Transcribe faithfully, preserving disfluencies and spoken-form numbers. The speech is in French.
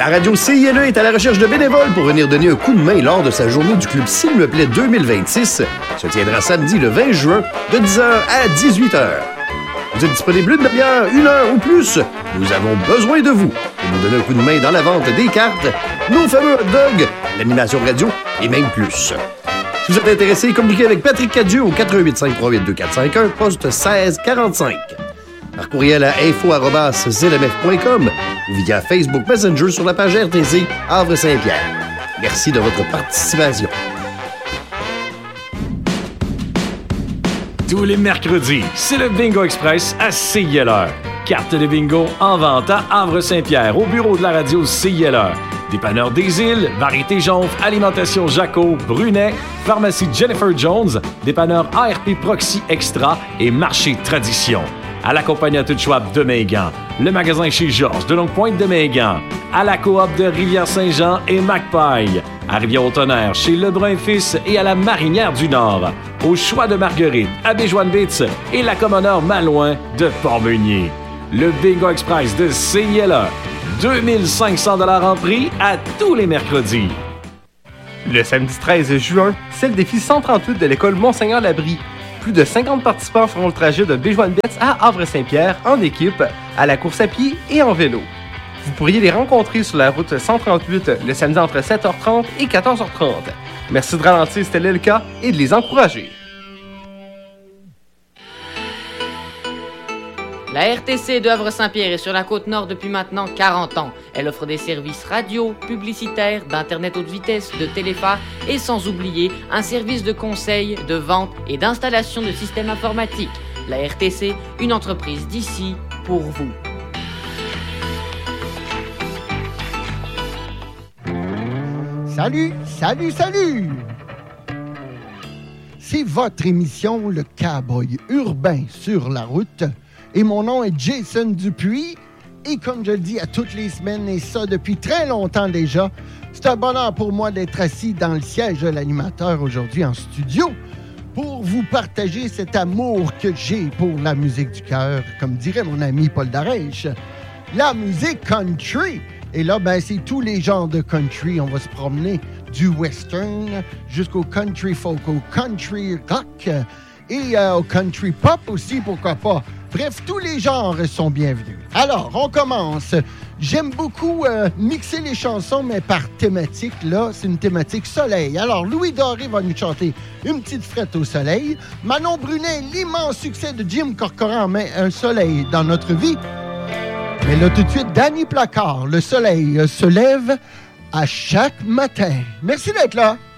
La radio C I L E est à la recherche de bénévoles pour venir donner un coup de main lors de sa journée du Club S'il me plaît deux mille vingt-six. Se tiendra samedi le vingt juin de dix heures à dix-huit heures. Vous êtes disponible une demi-heure, une heure ou plus? Nous avons besoin de vous pour nous donner un coup de main dans la vente des cartes, nos fameux hot dogs, l'animation radio et même plus. Si vous êtes intéressé, communiquez avec Patrick Cadieux au quatre un huit cinq trois huit deux quatre cinq un, poste seize quarante-cinq. Par courriel à info arobase z m f point com ou via Facebook Messenger sur la page R T C Havre-Saint-Pierre. Merci de votre participation. Tous les mercredis, c'est le Bingo Express à C I L R. Carte de bingo en vente à Havre-Saint-Pierre, au bureau de la radio C I L R. Dépanneur des Îles, Variété Jonf, Alimentation Jaco, Brunet, Pharmacie Jennifer Jones, Dépanneur A R P Proxy Extra et Marché Tradition. À la compagnie à tout Schwab de Megan, le magasin chez Georges de Longue-Pointe de Megan, à la coop de Rivière-Saint-Jean et Macpaille, à Rivière-au-Tonnerre chez Lebrun Fils et à la Marinière du Nord, au Choix de Marguerite, à Béjoine-Bitz et la Commoneur Malouin de Port-Meunier. Le Bingo Express de C I L E, deux mille cinq cents dollars en prix à tous les mercredis. Le samedi treize juin, c'est le défi cent trente-huit de l'école Monseigneur-Labrie. Plus de cinquante participants feront le trajet de Béjoine-Betz à Havre-Saint-Pierre en équipe, à la course à pied et en vélo. Vous pourriez les rencontrer sur la route cent trente-huit le samedi entre sept heures trente et quatorze heures trente. Merci de ralentir si tel est le cas et de les encourager. La R T C de Havre-Saint-Pierre est sur la Côte-Nord depuis maintenant quarante ans. Elle offre des services radio, publicitaires, d'Internet haute vitesse, de téléphone et sans oublier un service de conseil, de vente et d'installation de systèmes informatiques. La R T C, une entreprise d'ici pour vous. Salut, salut, salut! C'est votre émission, le Cowboy urbain sur la route. Et mon nom est Jason Dupuis. Et comme je le dis à toutes les semaines, et ça depuis très longtemps déjà, c'est un bonheur pour moi d'être assis dans le siège de l'animateur aujourd'hui en studio pour vous partager cet amour que j'ai pour la musique du cœur, comme dirait mon ami Paul Darèche, la musique country. Et là, ben, c'est tous les genres de country. On va se promener du western jusqu'au country folk, au country rock et euh, au country pop aussi, pourquoi pas. Bref, tous les genres sont bienvenus. Alors, on commence. J'aime beaucoup euh, mixer les chansons, mais par thématique. Là, c'est une thématique soleil. Alors, Louis Doré va nous chanter Une petite frette au soleil. Manon Brunet, l'immense succès de Jim Corcoran met un soleil dans notre vie. Mais là, tout de suite, Danny Placard, le soleil se lève à chaque matin. Merci d'être là.